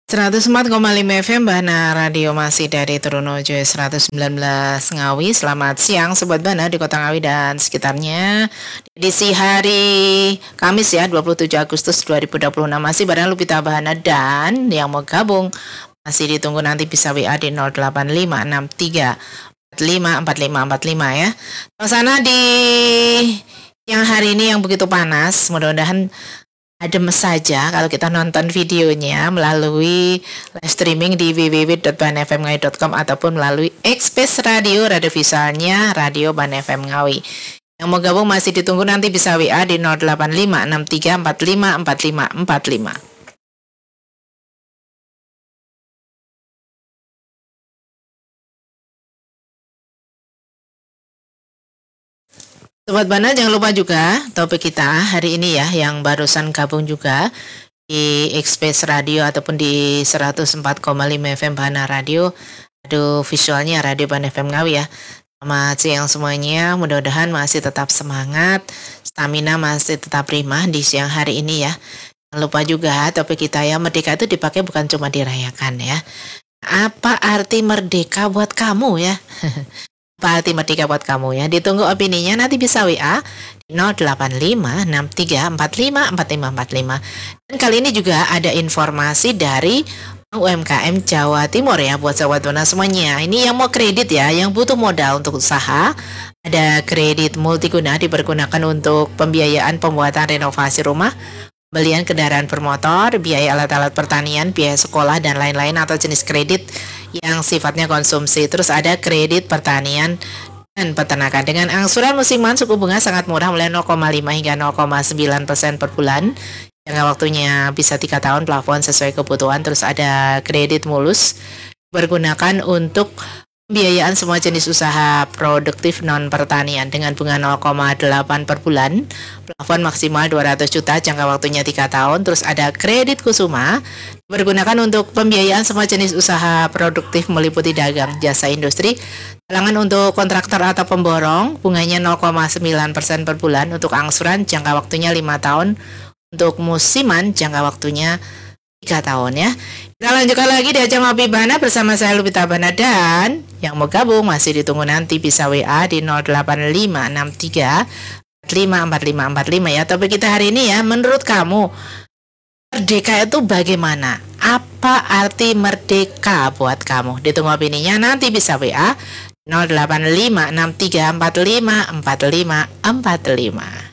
104,5 FM Bana Radio masih dari Trunojo 119 Ngawi. Selamat siang Sobat Bana di Kota Ngawi dan sekitarnya. Edisi hari Kamis ya 27 Agustus 2026 masih bareng Lupita Bahana, dan yang mau gabung masih ditunggu, nanti bisa WA di 085634545545 ya. Suasana di yang hari ini yang begitu panas, mudah-mudahan adem saja kalau kita nonton videonya melalui live streaming di www.banfmngawi.com ataupun melalui Express Radio, radio visualnya Radio Ban FM Ngawi. Yang mau gabung masih ditunggu, nanti bisa WA di 085634545545. Sobat Bana, jangan lupa juga topik kita hari ini ya, yang barusan gabung juga di Express Radio ataupun di 104,5 FM Bana Radio. Aduh, visualnya Radio Ban FM Ngawi ya. Selamat siang semuanya, mudah-mudahan masih tetap semangat, stamina masih tetap prima di siang hari ini ya. Jangan lupa juga topik kita ya, merdeka itu dipakai bukan cuma dirayakan ya. Apa arti merdeka buat kamu ya? Apa arti merdeka buat kamu ya? Ditunggu opininya, nanti bisa WA 085634545545. Dan kali ini juga ada informasi dari UMKM Jawa Timur ya, buat sahabat Bana semuanya. Ini yang mau kredit ya, yang butuh modal untuk usaha, ada kredit multiguna dipergunakan untuk pembiayaan pembuatan renovasi rumah, belian kendaraan bermotor, biaya alat-alat pertanian, biaya sekolah, dan lain-lain, atau jenis kredit yang sifatnya konsumsi. Terus ada kredit pertanian dan peternakan dengan angsuran musiman suku bunga sangat murah, mulai 0,5 hingga 0,9% per bulan. Jangka waktunya bisa 3 tahun, plafon sesuai kebutuhan. Terus ada kredit mulus bergunakan untuk pembiayaan semua jenis usaha produktif non pertanian dengan bunga 0,8 per bulan, plafon maksimal 200 juta, jangka waktunya 3 tahun. Terus ada kredit kusuma bergunakan untuk pembiayaan semua jenis usaha produktif meliputi dagang, jasa, industri, talangan untuk kontraktor atau pemborong, bunganya 0,9% per bulan. Untuk angsuran jangka waktunya 5 tahun, untuk musiman jangka waktunya 3 tahun ya. Kita lanjutkan lagi di Ajang Ngopi Bana bersama saya Lupita Bahana, dan yang mau gabung masih ditunggu, nanti bisa WA di 085634545545 ya. Topik kita hari ini ya, menurut kamu merdeka itu bagaimana? Apa arti merdeka buat kamu? Ditunggu opininya, nanti bisa WA 085634545545.